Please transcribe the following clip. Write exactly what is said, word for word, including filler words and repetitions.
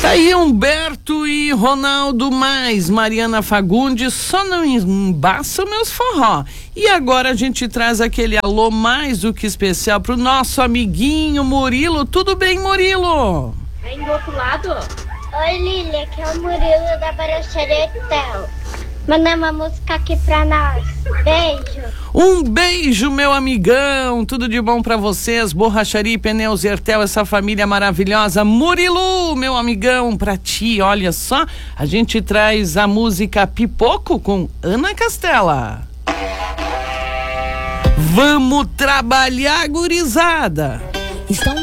Tá aí Humberto e Ronaldo mais Mariana Fagundes, só não embaça meus forró. E agora a gente traz aquele alô mais do que especial pro nosso amiguinho Murilo. Tudo bem, Murilo? Vem do outro lado. Oi, Lília, aqui é o Murilo da Baraxaretel. Manda uma música aqui pra nós. Beijo. Um beijo, meu amigão. Tudo de bom pra vocês. Borracharia e Pneus Ertel, essa família maravilhosa. Murilo, meu amigão, pra ti, olha só. A gente traz a música Pipoco com Ana Castela. Vamos trabalhar, gurizada. Estão